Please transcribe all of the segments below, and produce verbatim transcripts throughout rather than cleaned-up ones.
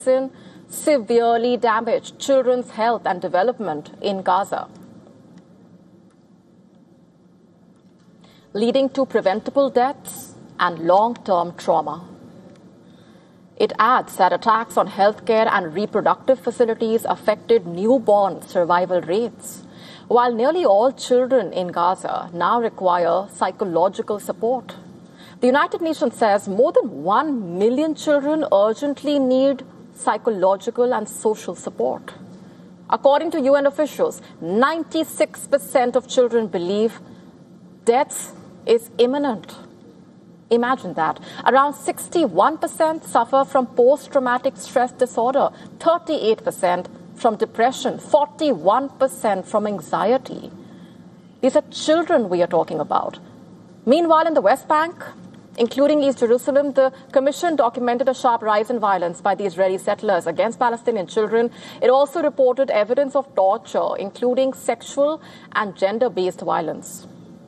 severely damaged children's health and development in Gaza, leading to preventable deaths and long-term trauma. It adds that attacks on healthcare and reproductive facilities affected newborn survival rates, while nearly all children in Gaza now require psychological support. The United Nations says more than one million children urgently need psychological and social support. According to U N officials, ninety-six percent of children believe death is imminent. Imagine that. Around sixty-one percent suffer from post-traumatic stress disorder, thirty-eight percent from depression, forty-one percent from anxiety. These are children we are talking about. Meanwhile, in the West Bank, including East Jerusalem, the Commission documented a sharp rise in violence by the Israeli settlers against Palestinian children. It also reported evidence of torture, including sexual and gender-based violence.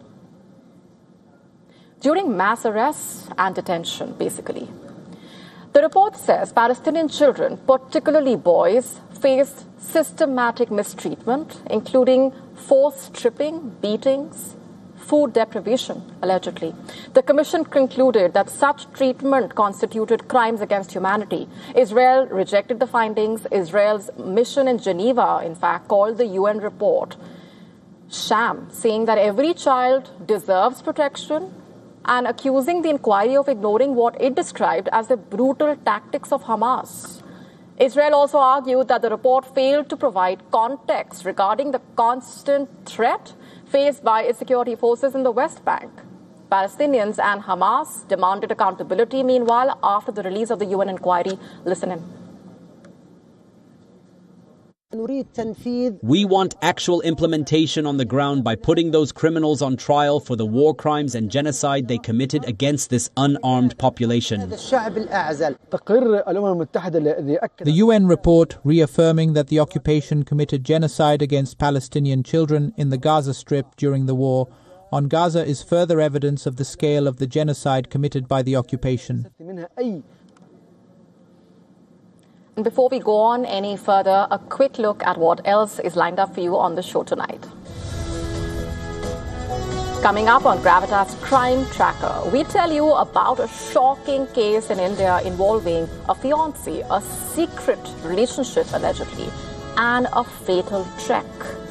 During mass arrests and detention, basically. The report says Palestinian children, particularly boys, faced systematic mistreatment, including forced stripping, beatings, food deprivation, allegedly. The Commission concluded that such treatment constituted crimes against humanity. Israel rejected the findings. Israel's mission in Geneva, in fact, called the U N report sham, saying that every child deserves protection, and accusing the inquiry of ignoring what it described as the brutal tactics of Hamas. Israel also argued that the report failed to provide context regarding the constant threat faced by its security forces in the West Bank. Palestinians and Hamas demanded accountability, meanwhile, after the release of the U N inquiry. Listen in. We want actual implementation on the ground by putting those criminals on trial for the war crimes and genocide they committed against this unarmed population. The U N report reaffirming that the occupation committed genocide against Palestinian children in the Gaza Strip during the war on Gaza is further evidence of the scale of the genocide committed by the occupation. And before we go on any further, a quick look at what else is lined up for you on the show tonight. Coming up on Gravitas Crime Tracker, we tell you about a shocking case in India involving a fiancé, a secret relationship allegedly, and a fatal trek.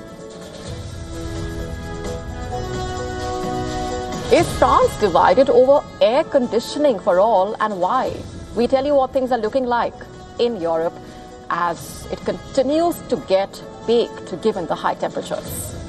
Is France divided over air conditioning for all, and why? We tell you what things are looking like in Europe as it continues to get baked given the high temperatures.